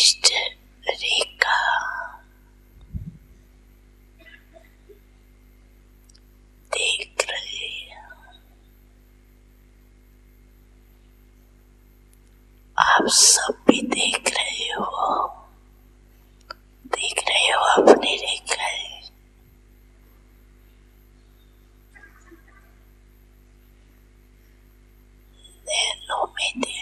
इष्ट रेखा देख रहे हैं। आप सब भी देख रहे हो अपनी रेखाएं। नैनों में